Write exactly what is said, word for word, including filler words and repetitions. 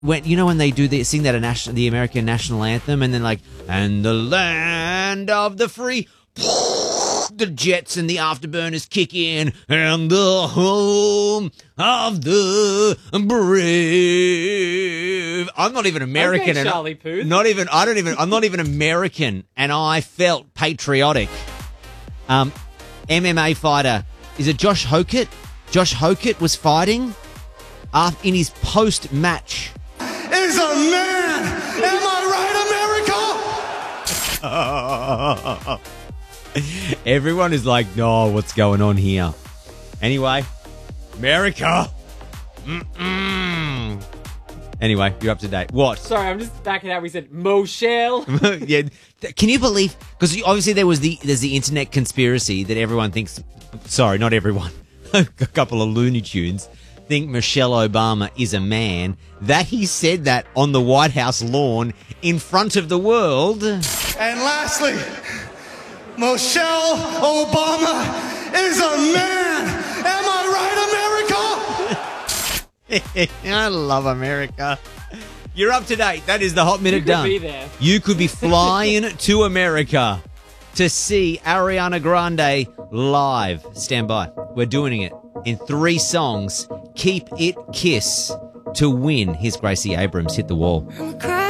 when you know when they do the sing that a national, the American national anthem, and then like, and the land of the free, the jets and the afterburners kick in, and the home of the brave. I'm not even American, okay, and Charlie Puth. Not even I don't even I'm not even American, and I felt patriotic. Um, M M A fighter, is it Josh Hokett? Josh Hokett was fighting uh, in his post-match. Is a man. Am I right, America? Everyone is like, no, what's going on here? Anyway, America. Mm-mm. Anyway, you're up to date. What? Sorry, I'm just backing out. We said Moshel. Yeah. Can you believe? Because obviously there was the there's the internet conspiracy that everyone thinks. Sorry, not everyone. A couple of Looney Tunes think Michelle Obama is a man. That he said that on the White House lawn in front of the world. And lastly, Michelle Obama is a man. Am I right, America? I love America. You're up to date. That is the Hot Minute You could done. be there. You could be flying to America to see Ariana Grande live. Stand by. We're doing it in three songs. Keep It Kiss to win. Here's Gracie Abrams. Hit the wall.